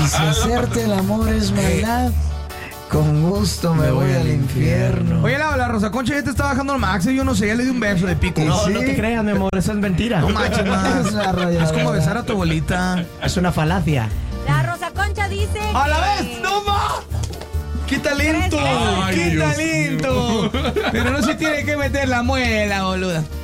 Y si hacerte el amor es maldad, con gusto me voy al infierno. Oye, la Rosa Concha ya te está bajando el max. Yo no sé, ya le di un beso de pico. No, ¿Sí? no te creas, mi amor, eso es mentira. No manches más. Es la rayada. Es como besar a tu abuelita. Es una falacia. La Rosa Concha dice ¡A la que- vez! ¡No más! ¡Qué talento! Ay, ¡Qué Dios talento! Pero no se tiene que meter la muela, boluda.